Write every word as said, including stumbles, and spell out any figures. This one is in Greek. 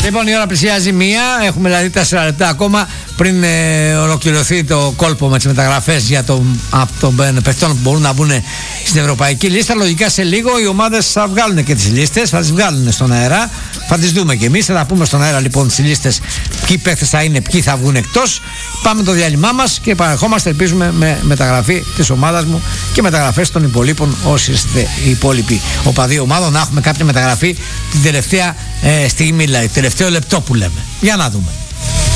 Λοιπόν, η ώρα πλησιάζει μία. Έχουμε δηλαδή τέσσερα λεπτά ακόμα πριν ε, ολοκληρωθεί το κόλπο με τις μεταγραφές για το, από των παιχτών που μπορούν να μπουν στην ευρωπαϊκή λίστα. Λογικά σε λίγο οι ομάδες θα βγάλουν και τις λίστες, θα τις βγάλουν στον αέρα. Θα τις δούμε και εμείς. Θα τα πούμε στον αέρα λοιπόν τις λίστες, ποιοι παίχτες θα είναι, ποιοι θα βγουν εκτός. Πάμε το διάλειμμά μας και παρερχόμαστε, ελπίζουμε, με μεταγραφή της ομάδας μου και μεταγραφές των υπολείπων, όσοι είστε οι υπόλοιποι οπαδοί ομάδων, να έχουμε κάποια μεταγραφή την τελευταία ε, στιγμή, δηλαδή τελευταίο λεπτό που λέμε. Για να δούμε.